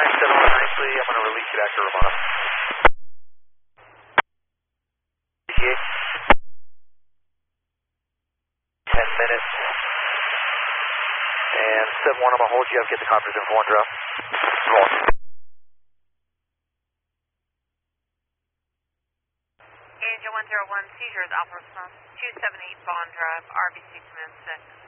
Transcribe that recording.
line, settle in nicely. I'm going to release you back to Ramona. Appreciate 10 minutes. And 7-1, I'm going to hold you up, get the conference in for one drop. Roll. Angel 101, seizures, Alpha response, 278 Bond Drive, RBC command 6.